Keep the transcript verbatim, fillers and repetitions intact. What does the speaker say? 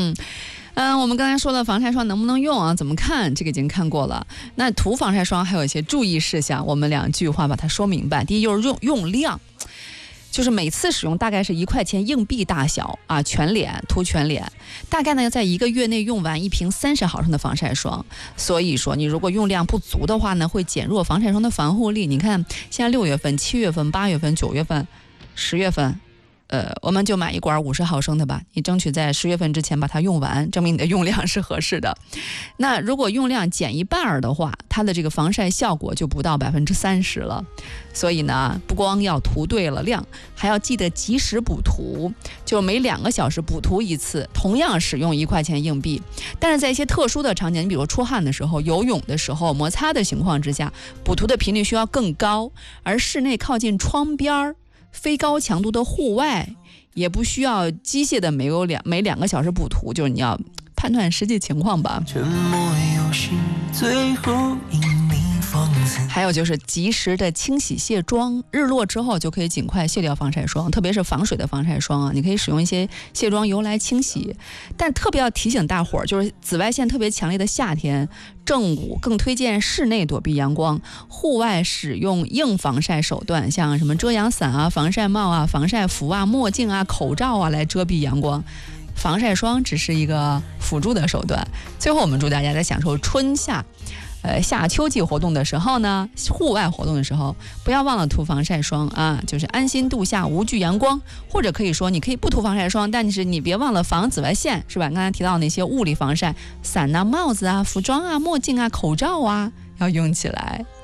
嗯。嗯、呃，我们刚才说了防晒霜能不能用啊？怎么看？这个已经看过了。那涂防晒霜还有一些注意事项，我们两句话把它说明白。第一就是用用量，就是每次使用大概是一块钱硬币大小啊，全脸涂全脸，大概呢在一个月内用完一瓶三十毫升的防晒霜。所以说你如果用量不足的话呢，会减弱防晒霜的防护力。你看现在六月份、七月份、八月份、九月份、十月份。呃，我们就买一罐五十毫升的吧，你争取在十月份之前把它用完，证明你的用量是合适的。那如果用量减一半的话，它的这个防晒效果就不到百分之三十了。所以呢，不光要涂对了量，还要记得及时补涂，就每两个小时补涂一次，同样使用一块钱硬币。但是在一些特殊的场景，你比如出汗的时候、游泳的时候、摩擦的情况之下，补涂的频率需要更高，而室内靠近窗边儿。非高强度的户外也不需要机械的每有两每两个小时补涂，就是你要判断实际情况吧。沉默有时最后因你放肆。还有就是及时的清洗卸妆，日落之后就可以尽快卸掉防晒霜，特别是防水的防晒霜啊，你可以使用一些卸妆油来清洗。但特别要提醒大伙儿，就是紫外线特别强烈的夏天正午更推荐室内躲避阳光，户外使用硬防晒手段，像什么遮阳伞啊、防晒帽啊、防晒服啊、墨镜啊、口罩啊来遮蔽阳光。防晒霜只是一个辅助的手段。最后我们祝大家在享受春夏呃，夏秋季活动的时候呢，户外活动的时候，不要忘了涂防晒霜啊，就是安心度夏，无惧阳光。或者可以说，你可以不涂防晒霜，但是你别忘了防紫外线，是吧？刚才提到那些物理防晒，伞啊、帽子啊、服装啊、墨镜啊、口罩啊，要用起来。